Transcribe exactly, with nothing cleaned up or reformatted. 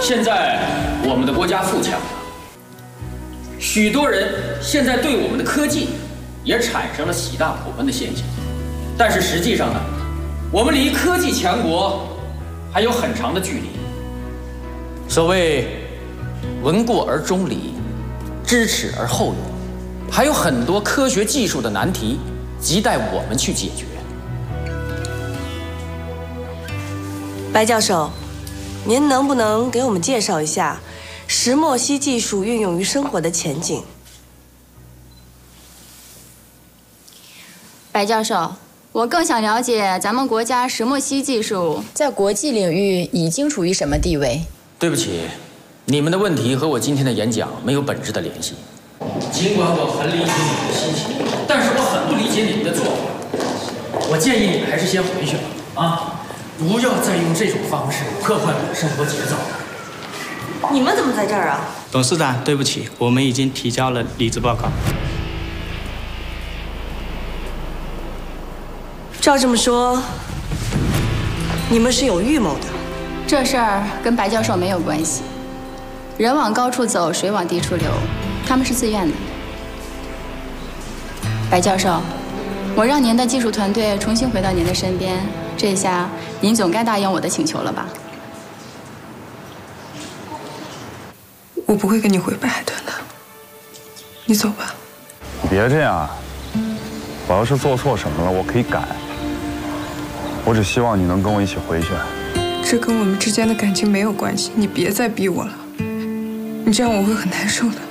现在我们的国家富强了，许多人现在对我们的科技也产生了喜大普奔的现象，但是实际上呢，我们离科技强国还有很长的距离。所谓闻过而终离，知耻而后勇，还有很多科学技术的难题亟待我们去解决。 白教授，您能不能给我们介绍一下石墨烯技术运用于生活的前景？ 白教授，我更想了解咱们国家石墨烯技术在国际领域已经处于什么地位？ 对不起，你们的问题和我今天的演讲没有本质的联系。尽管我很理解你们的心情，但是我很不理解你们的做法。我建议你们还是先回去吧，啊！不要再用这种方式破坏我的生活节奏。 你们怎么在这儿啊？ 董事长，对不起，我们已经提交了离职报告。 照这么说，你们是有预谋的。 这事儿跟白教授没有关系。人往高处走，水往低处流，他们是自愿的。白教授，我让您的技术团队重新回到您的身边，这下您总该答应我的请求了吧？ 我不会跟你回白海豚的，你走吧。 别这样，我要是做错什么了，我可以改。我只希望你能跟我一起回去。 这跟我们之间的感情没有关系，你别再逼我了，你这样我会很难受的。